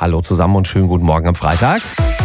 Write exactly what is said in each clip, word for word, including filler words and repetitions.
Hallo zusammen und schönen guten Morgen am Freitag.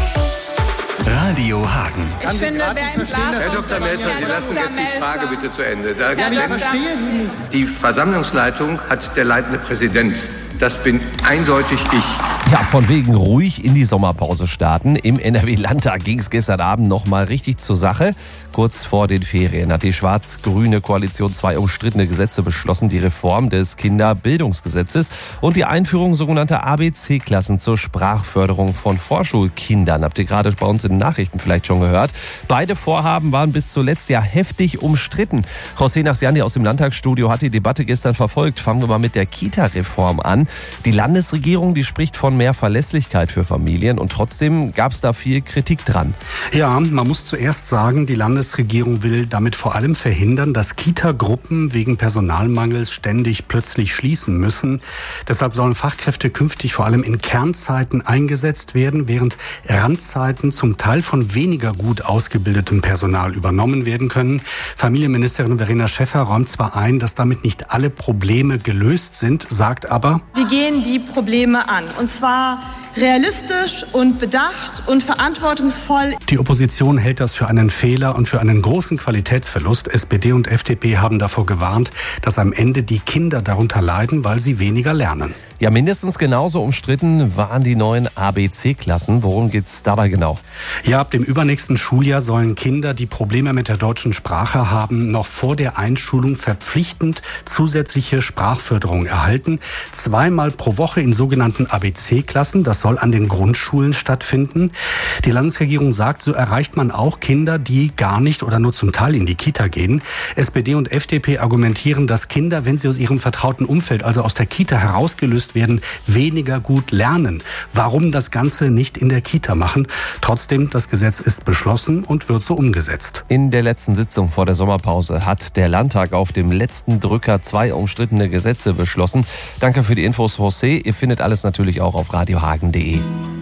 Radio Hagen. Ich finde, wer im Glas Herr Doktor Melzer, Sie lassen jetzt die Frage bitte zu Ende. Da Herr wenn Doktor die Versammlungsleitung hat der leitende Präsident. Das bin eindeutig ich. Ja, von wegen ruhig in die Sommerpause starten. Im N R W-Landtag ging es gestern Abend noch mal richtig zur Sache. Kurz vor den Ferien hat die schwarz-grüne Koalition zwei umstrittene Gesetze beschlossen. Die Reform des Kinderbildungsgesetzes und die Einführung sogenannter A B C-Klassen zur Sprachförderung von Vorschulkindern. Habt ihr gerade bei uns in den Nachrichten vielleicht schon gehört. Beide Vorhaben waren bis zuletzt ja heftig umstritten. José Nachsiani aus dem Landtagsstudio hat die Debatte gestern verfolgt. Fangen wir mal mit der Kita-Reform an. Die Landesregierung, die spricht von mehr Verlässlichkeit für Familien und trotzdem gab es da viel Kritik dran. Ja, man muss zuerst sagen, die Landesregierung will damit vor allem verhindern, dass Kita-Gruppen wegen Personalmangels ständig plötzlich schließen müssen. Deshalb sollen Fachkräfte künftig vor allem in Kernzeiten eingesetzt werden, während Randzeiten zum Teil von weniger gut ausgebildetem Personal übernommen werden können. Familienministerin Verena Schäffer räumt zwar ein, dass damit nicht alle Probleme gelöst sind, sagt aber: Wir gehen die Probleme an, und zwar realistisch und bedacht und verantwortungsvoll. Die Opposition hält das für einen Fehler und für einen großen Qualitätsverlust. S P D und F D P haben davor gewarnt, dass am Ende die Kinder darunter leiden, weil sie weniger lernen. Ja, mindestens genauso umstritten waren die neuen A B C-Klassen. Worum geht's dabei genau? Ja, ab dem übernächsten Schuljahr sollen Kinder, die Probleme mit der deutschen Sprache haben, noch vor der Einschulung verpflichtend zusätzliche Sprachförderung erhalten. Zweimal pro Woche in sogenannten A B C-Klassen. Das soll an den Grundschulen stattfinden. Die Landesregierung sagt, so erreicht man auch Kinder, die gar nicht oder nur zum Teil in die Kita gehen. S P D und F D P argumentieren, dass Kinder, wenn sie aus ihrem vertrauten Umfeld, also aus der Kita herausgelöst werden, weniger gut lernen. Warum das Ganze nicht in der Kita machen? Trotzdem, das Gesetz ist beschlossen und wird so umgesetzt. In der letzten Sitzung vor der Sommerpause hat der Landtag auf dem letzten Drücker zwei umstrittene Gesetze beschlossen. Danke für die Infos, José. Ihr findet alles natürlich auch auf radiohagen punkt de.